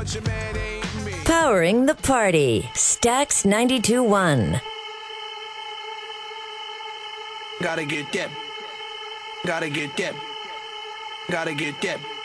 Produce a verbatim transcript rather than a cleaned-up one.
your man ain't me. Powering the party. Stax ninety-two point one. Gotta get that. Gotta get that. Gotta get that.